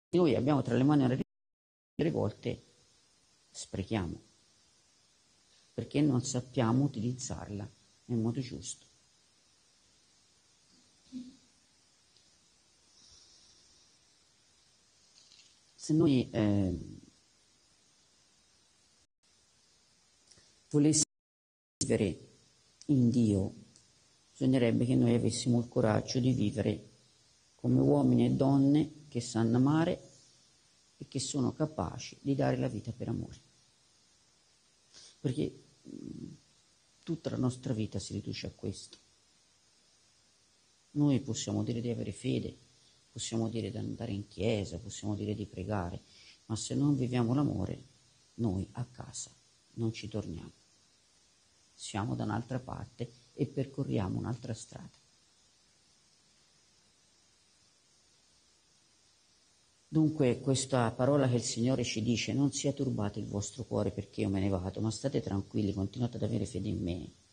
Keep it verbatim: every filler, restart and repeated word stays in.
noi abbiamo tra le mani una rivolte, sprechiamo, perché non sappiamo utilizzarla nel modo giusto. Se noi eh, volessimo vivere in Dio, bisognerebbe che noi avessimo il coraggio di vivere come uomini e donne che sanno amare e che sono capaci di dare la vita per amore. Perché mh, tutta la nostra vita si riduce a questo. Noi possiamo dire di avere fede, possiamo dire di andare in chiesa, possiamo dire di pregare, ma se non viviamo l'amore, noi a casa non ci torniamo. Siamo da un'altra parte e percorriamo un'altra strada. Dunque questa parola che il Signore ci dice: non sia turbato il vostro cuore perché io me ne vado, ma state tranquilli, continuate ad avere fede in me.